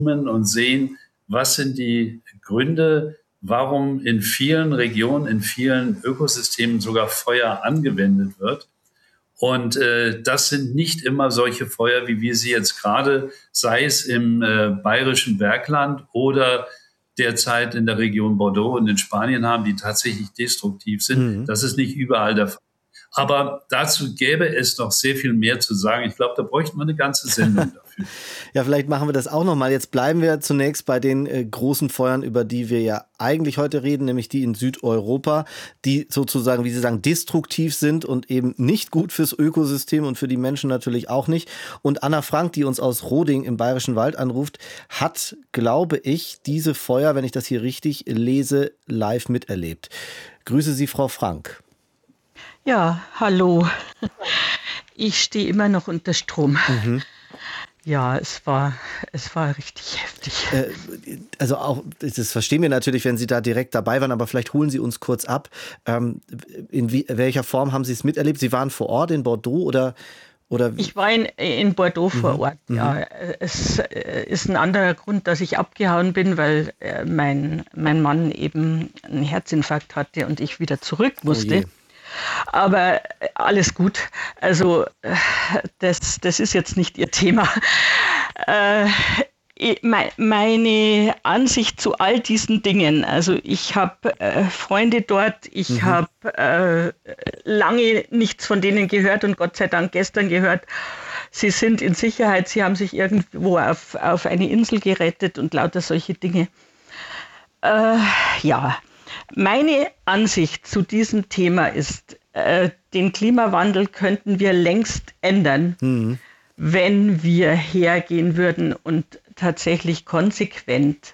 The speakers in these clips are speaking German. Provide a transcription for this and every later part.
und sehen, was sind die Gründe, warum in vielen Regionen, in vielen Ökosystemen sogar Feuer angewendet wird. Und das sind nicht immer solche Feuer, wie wir sie jetzt gerade, sei es im bayerischen Bergland oder derzeit in der Region Bordeaux und in Spanien haben, die tatsächlich destruktiv sind. Das ist nicht überall der Fall. Aber dazu gäbe es noch sehr viel mehr zu sagen. Ich glaube, da bräuchten wir eine ganze Sendung dafür. Ja, vielleicht machen wir das auch nochmal. Jetzt bleiben wir zunächst bei den großen Feuern, über die wir ja eigentlich heute reden, nämlich die in Südeuropa, die sozusagen, wie Sie sagen, destruktiv sind und eben nicht gut fürs Ökosystem und für die Menschen natürlich auch nicht. Und Anna Frank, die uns aus Roding im Bayerischen Wald anruft, hat, glaube ich, diese Feuer, wenn ich das hier richtig lese, live miterlebt. Grüße Sie, Frau Frank. Ja, hallo. Ich stehe immer noch unter Strom. Ja, es war richtig heftig. Also auch, das verstehen wir natürlich, wenn Sie da direkt dabei waren, aber vielleicht holen Sie uns kurz ab. In welcher Form haben Sie es miterlebt? Sie waren vor Ort in Bordeaux oder? Ich war in Bordeaux vor Ort, ja. Es ist ein anderer Grund, dass ich abgehauen bin, weil mein Mann eben einen Herzinfarkt hatte und ich wieder zurück musste. Aber alles gut. Also das ist jetzt nicht Ihr Thema. Meine Ansicht zu all diesen Dingen, also ich habe Freunde dort, ich habe lange nichts von denen gehört und Gott sei Dank gestern gehört, sie sind in Sicherheit, sie haben sich irgendwo auf eine Insel gerettet und lauter solche Dinge. Ja. Meine Ansicht zu diesem Thema ist, den Klimawandel könnten wir längst ändern, wenn wir hergehen würden und tatsächlich konsequent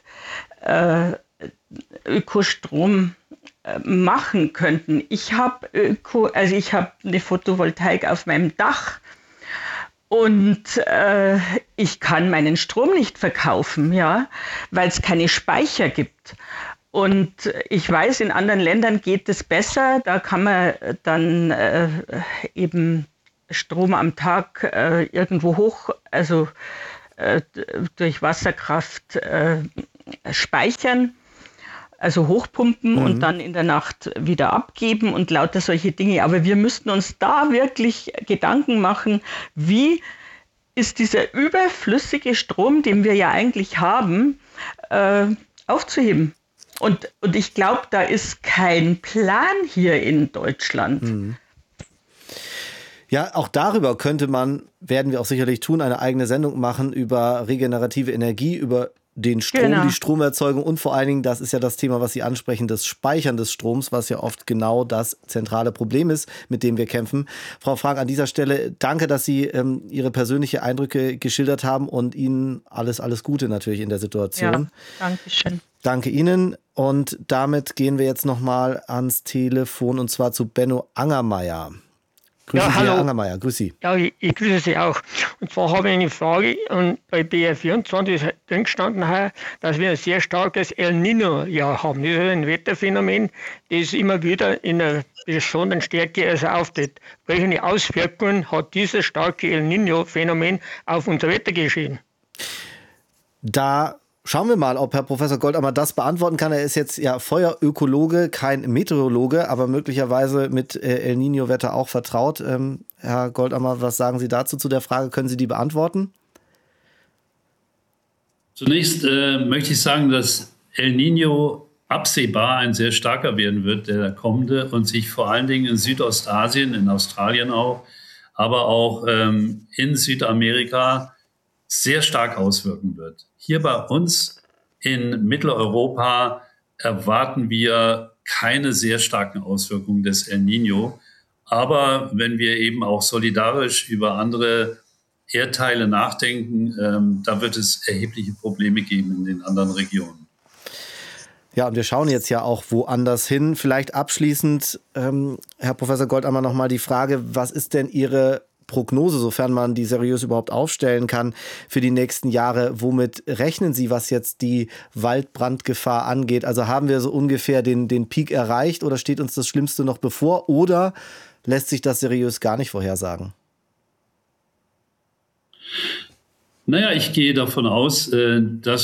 Ökostrom machen könnten. Ich habe eine Photovoltaik auf meinem Dach und ich kann meinen Strom nicht verkaufen, ja, weil es keine Speicher gibt. Und ich weiß, in anderen Ländern geht es besser. Da kann man dann eben Strom am Tag irgendwo hoch, also durch Wasserkraft speichern, also hochpumpen und dann in der Nacht wieder abgeben und lauter solche Dinge. Aber wir müssten uns da wirklich Gedanken machen, wie ist dieser überflüssige Strom, den wir ja eigentlich haben, aufzuheben. Und ich glaube, da ist kein Plan hier in Deutschland. Ja, auch darüber werden wir auch sicherlich tun, eine eigene Sendung machen über regenerative Energie, über den Strom, die Stromerzeugung und vor allen Dingen, das ist ja das Thema, was Sie ansprechen, das Speichern des Stroms, was ja oft genau das zentrale Problem ist, mit dem wir kämpfen. Frau Frank, an dieser Stelle danke, dass Sie Ihre persönlichen Eindrücke geschildert haben und Ihnen alles Gute natürlich in der Situation. Ja, danke schön. Danke Ihnen und damit gehen wir jetzt nochmal ans Telefon und zwar zu Benno Angermeier. Grüße Sie, hallo. Herr Angermeier, grüß Sie. Ja, ich grüße Sie auch. Und zwar habe ich eine Frage und bei BR24 ist drin gestanden, dass wir ein sehr starkes El Niño-Jahr haben. Das ist ein Wetterphänomen, das immer wieder in einer besonderen Stärke auftritt. Welche Auswirkungen hat dieses starke El Niño-Phänomen auf unser Wettergeschehen? Da schauen wir mal, ob Herr Professor Goldammer das beantworten kann. Er ist jetzt ja Feuerökologe, kein Meteorologe, aber möglicherweise mit El Niño-Wetter auch vertraut. Herr Goldammer, was sagen Sie dazu zu der Frage? Können Sie die beantworten? Zunächst möchte ich sagen, dass El Niño absehbar ein sehr starker werden wird, der kommende, und sich vor allen Dingen in Südostasien, in Australien auch, aber auch in Südamerika sehr stark auswirken wird. Hier bei uns in Mitteleuropa erwarten wir keine sehr starken Auswirkungen des El Niño. Aber wenn wir eben auch solidarisch über andere Erdteile nachdenken, da wird es erhebliche Probleme geben in den anderen Regionen. Ja, und wir schauen jetzt ja auch woanders hin. Vielleicht abschließend, Herr Professor Goldammer, nochmal die Frage, was ist denn Ihre Prognose, sofern man die seriös überhaupt aufstellen kann, für die nächsten Jahre? Womit rechnen Sie, was jetzt die Waldbrandgefahr angeht? Also haben wir so ungefähr den Peak erreicht oder steht uns das Schlimmste noch bevor oder lässt sich das seriös gar nicht vorhersagen? Naja, ich gehe davon aus, dass